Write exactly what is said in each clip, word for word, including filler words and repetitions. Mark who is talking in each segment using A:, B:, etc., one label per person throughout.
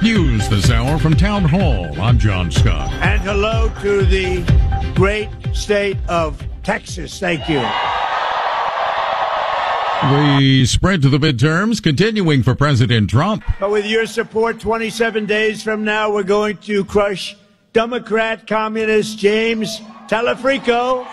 A: News this hour from Town Hall. I'm John Scott.
B: And hello to the great state of Texas. Thank you.
A: The spread to the midterms continuing for President Trump.
B: But with your support, twenty-seven days from now, we're going to crush Democrat communist James Telefrico.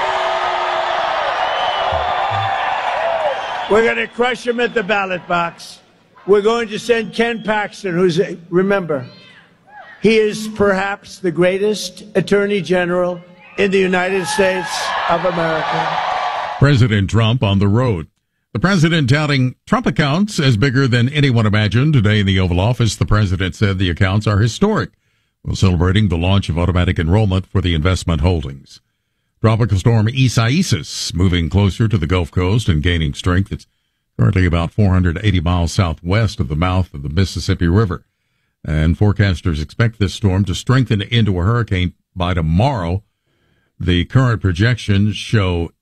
B: We're going to crush him at the ballot box. We're going to send Ken Paxton, who's, a, remember, he is perhaps the greatest attorney general in the United States of America.
A: President Trump on the road. The president touting Trump accounts as bigger than anyone imagined. Today in the Oval Office, the president said the accounts are historic, while celebrating the launch of automatic enrollment for the investment holdings. Tropical storm Isaias moving closer to the Gulf Coast and gaining strength. It's currently about four hundred eighty miles southwest of the mouth of the Mississippi River. And forecasters expect this storm to strengthen into a hurricane by tomorrow. The current projections show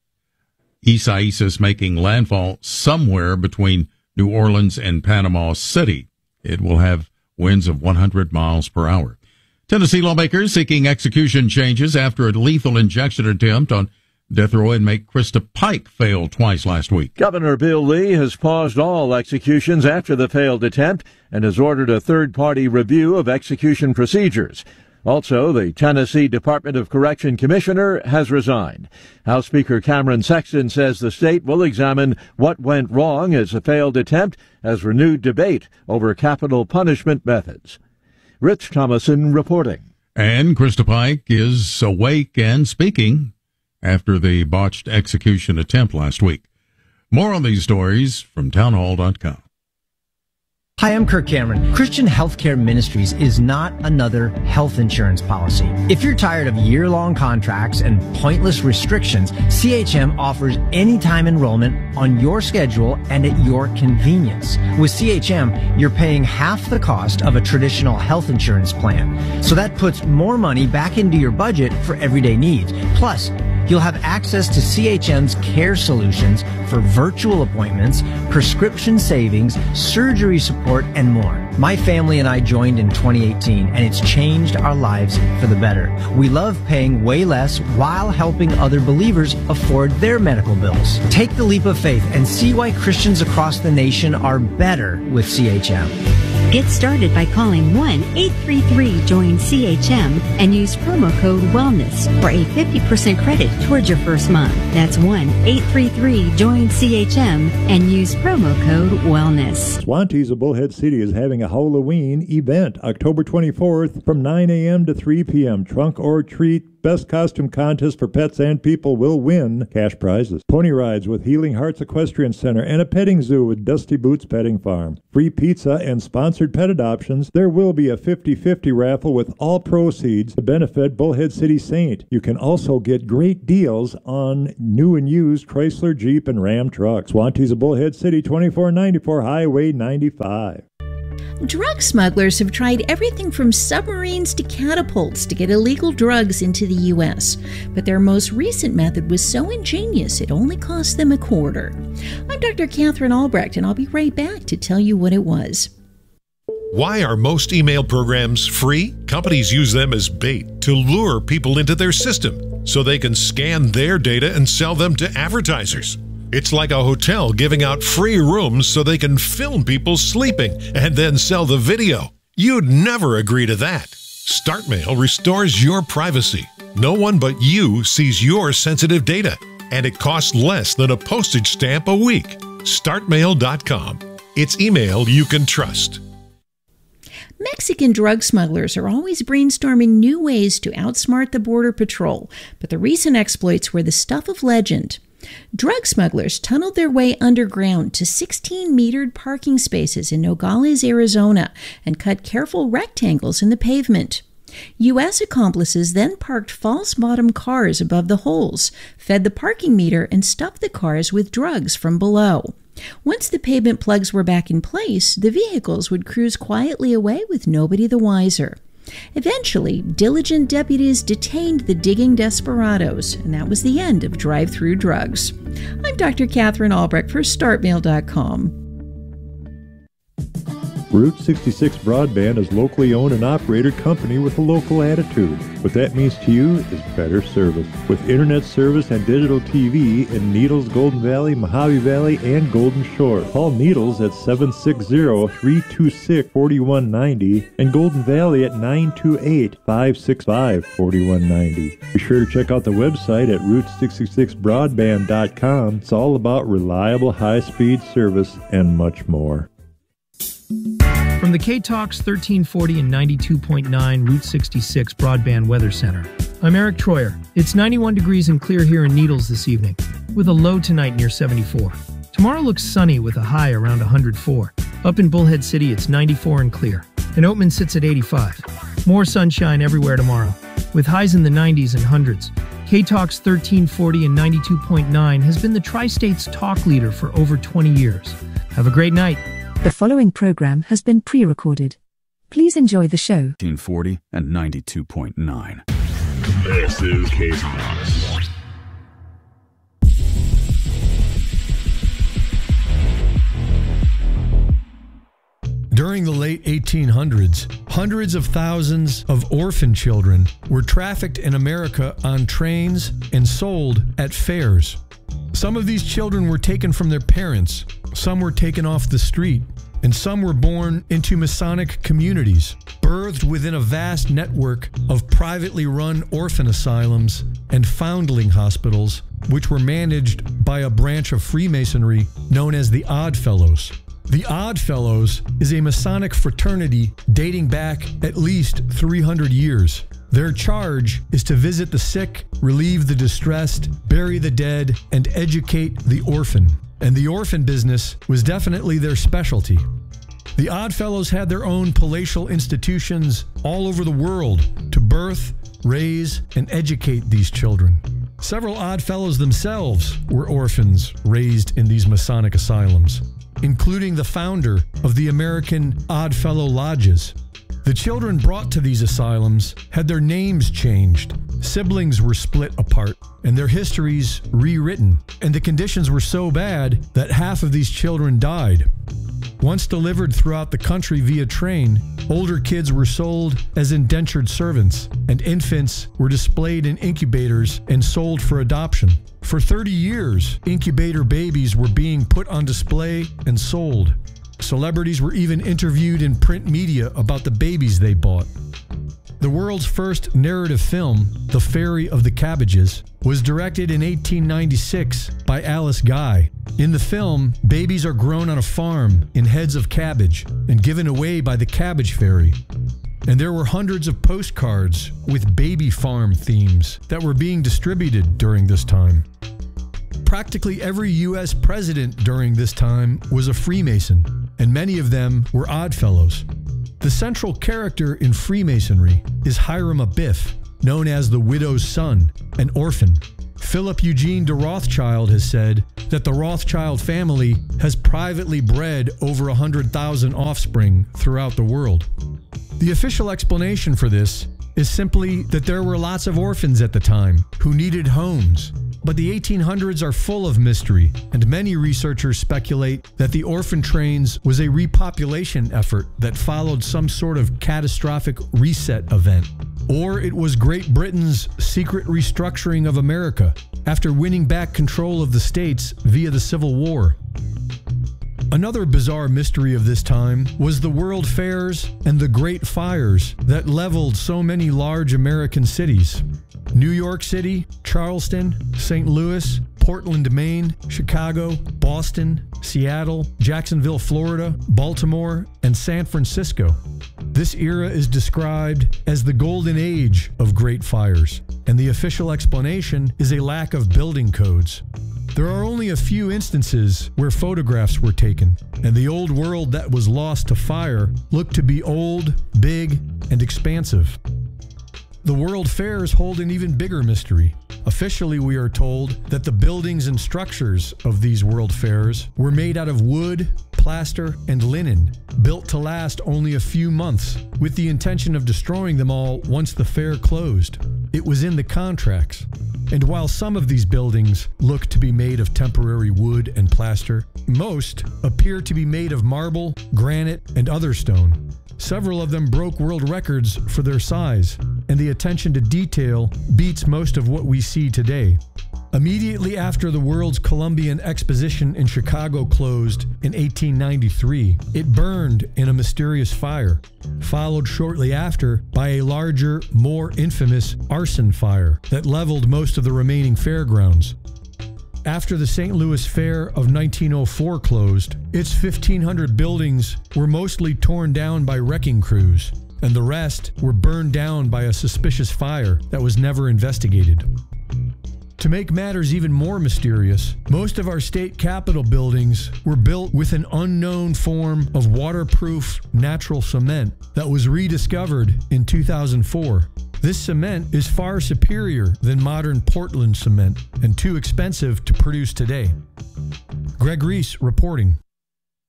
A: Isaias making landfall somewhere between New Orleans and Panama City. It will have winds of one hundred miles per hour. Tennessee lawmakers seeking execution changes after a lethal injection attempt on death row inmate Krista Pike failed twice last week.
C: Governor Bill Lee has paused all executions after the failed attempt and has ordered a third-party review of execution procedures. Also, the Tennessee Department of Correction Commissioner has resigned. House Speaker Cameron Sexton says the state will examine what went wrong as a failed attempt as renewed debate over capital punishment methods. Rich Thomason reporting.
A: And Krista Pike is awake and speaking after the botched execution attempt last week. More on these stories from townhall dot com.
D: Hi, I'm Kirk Cameron. Christian Healthcare Ministries is not another health insurance policy. If you're tired of year-long contracts and pointless restrictions, C H M offers anytime enrollment on your schedule and at your convenience. With C H M, you're paying half the cost of a traditional health insurance plan. So that puts more money back into your budget for everyday needs. Plus, you'll have access to C H M's care solutions for virtual appointments, prescription savings, surgery support, and more. My family and I joined in twenty eighteen, and it's changed our lives for the better. We love paying way less while helping other believers afford their medical bills. Take the leap of faith and see why Christians across the nation are better with C H M.
E: Get started by calling one eight three three join C H M and use promo code WELLNESS for a fifty percent credit towards your first month. That's one eight three three join C H M and use promo code WELLNESS.
F: Swantees of Bullhead City is having a Halloween event October twenty-fourth from nine a.m. to three p.m. Trunk or treat. Best costume contest for pets and people will win cash prizes. Pony rides with Healing Hearts Equestrian Center and a petting zoo with Dusty Boots Petting Farm. Free pizza and sponsored pet adoptions. There will be a fifty-fifty raffle with all proceeds to benefit Bullhead City Saint. You can also get great deals on new and used Chrysler, Jeep, and Ram trucks. Swantees of Bullhead City, twenty-four ninety-four Highway ninety-five.
G: Drug smugglers have tried everything from submarines to catapults to get illegal drugs into the U S, but their most recent method was so ingenious it only cost them a quarter. I'm Doctor Catherine Albrecht, and I'll be right back to tell you what it was.
H: Why are most email programs free? Companies use them as bait to lure people into their system so they can scan their data and sell them to advertisers. It's like a hotel giving out free rooms so they can film people sleeping and then sell the video. You'd never agree to that. StartMail restores your privacy. No one but you sees your sensitive data, and it costs less than a postage stamp a week. Start mail dot com. It's email you can trust.
G: Mexican drug smugglers are always brainstorming new ways to outsmart the Border Patrol, but the recent exploits were the stuff of legend. Drug smugglers tunneled their way underground to sixteen metered parking spaces in Nogales, Arizona, and cut careful rectangles in the pavement. U S accomplices then parked false bottom cars above the holes, fed the parking meter, and stuffed the cars with drugs from below. Once the pavement plugs were back in place, the vehicles would cruise quietly away with nobody the wiser. Eventually, diligent deputies detained the digging desperados, and that was the end of drive-through drugs. I'm Doctor Catherine Albrecht for Start Mail dot com.
F: Route sixty-six Broadband is locally owned and operated company with a local attitude. What that means to you is better service. With internet service and digital T V in Needles, Golden Valley, Mojave Valley, and Golden Shore. Call Needles at seven six zero, three two six, four one nine zero and Golden Valley at nine two eight, five six five, four one nine zero. Be sure to check out the website at route sixty-six broadband dot com. It's all about reliable high-speed service and much more.
I: From the K-Talks thirteen forty and ninety-two point nine Route sixty-six Broadband Weather Center, I'm Eric Troyer. It's ninety-one degrees and clear here in Needles this evening, with a low tonight near seventy-four. Tomorrow looks sunny with a high around one hundred four. Up in Bullhead City, it's ninety-four and clear. And Oatman sits at eighty-five. More sunshine everywhere tomorrow, with highs in the nineties and hundreds. K-Talks thirteen forty and ninety-two point nine has been the Tri-State's talk leader for over twenty years. Have a great night.
J: The following program has been pre-recorded. Please enjoy the show.
K: thirteen forty and ninety-two point nine.
L: This is K-Talks.
M: During the late eighteen hundreds, hundreds of thousands of orphan children were trafficked in America on trains and sold at fairs. Some of these children were taken from their parents, some were taken off the street, and some were born into Masonic communities, birthed within a vast network of privately run orphan asylums and foundling hospitals, which were managed by a branch of Freemasonry known as the Odd Fellows. The Odd Fellows is a Masonic fraternity dating back at least three hundred years. Their charge is to visit the sick, relieve the distressed, bury the dead, and educate the orphan. And the orphan business was definitely their specialty. The Odd Fellows had their own palatial institutions all over the world to birth, raise, and educate these children. Several Odd Fellows themselves were orphans raised in these Masonic asylums, including the founder of the American Odd Fellow Lodges. The children brought to these asylums had their names changed, siblings were split apart, and their histories rewritten, and the conditions were so bad that half of these children died. Once delivered throughout the country via train, older kids were sold as indentured servants, and infants were displayed in incubators and sold for adoption. For thirty years, incubator babies were being put on display and sold. Celebrities were even interviewed in print media about the babies they bought. The world's first narrative film, The Fairy of the Cabbages, was directed in eighteen ninety-six by Alice Guy. In the film, babies are grown on a farm in heads of cabbage and given away by the Cabbage Fairy. And there were hundreds of postcards with baby farm themes that were being distributed during this time. Practically every U S president during this time was a Freemason, and many of them were Odd Fellows. The central character in Freemasonry is Hiram Abiff, known as the widow's son, an orphan. Philip Eugene de Rothschild has said that the Rothschild family has privately bred over one hundred thousand offspring throughout the world. The official explanation for this is simply that there were lots of orphans at the time who needed homes. But the eighteen hundreds are full of mystery, and many researchers speculate that the orphan trains was a repopulation effort that followed some sort of catastrophic reset event. Or it was Great Britain's secret restructuring of America after winning back control of the states via the Civil War. Another bizarre mystery of this time was the World Fairs and the Great Fires that leveled so many large American cities. New York City, Charleston, Saint Louis, Portland, Maine, Chicago, Boston, Seattle, Jacksonville, Florida, Baltimore, and San Francisco. This era is described as the golden age of great fires, and the official explanation is a lack of building codes. There are only a few instances where photographs were taken, and the old world that was lost to fire looked to be old, big, and expansive. The World Fairs hold an even bigger mystery. Officially, we are told that the buildings and structures of these World Fairs were made out of wood, plaster, and linen, built to last only a few months, with the intention of destroying them all once the fair closed. It was in the contracts. And while some of these buildings look to be made of temporary wood and plaster, most appear to be made of marble, granite, and other stone. Several of them broke world records for their size, and the attention to detail beats most of what we see today. Immediately after the World's Columbian Exposition in Chicago closed in eighteen ninety-three, it burned in a mysterious fire, followed shortly after by a larger, more infamous arson fire that leveled most of the remaining fairgrounds. After the Saint Louis Fair of nineteen oh four closed, its fifteen hundred buildings were mostly torn down by wrecking crews, and the rest were burned down by a suspicious fire that was never investigated. To make matters even more mysterious, most of our state capitol buildings were built with an unknown form of waterproof natural cement that was rediscovered in two thousand four. This cement is far superior than modern Portland cement and too expensive to produce today. Greg Reese reporting.